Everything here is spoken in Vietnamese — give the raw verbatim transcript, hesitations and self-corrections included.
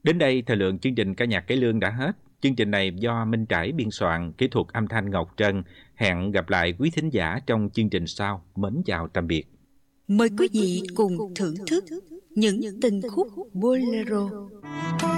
Đến đây, thời lượng chương trình Ca nhạc Cải Lương đã hết. Chương trình này do Minh Trải biên soạn, kỹ thuật âm thanh Ngọc Trân. Hẹn gặp lại quý thính giả trong chương trình sau. Mến chào tạm biệt. Mời quý vị cùng thưởng thức những tình khúc bolero.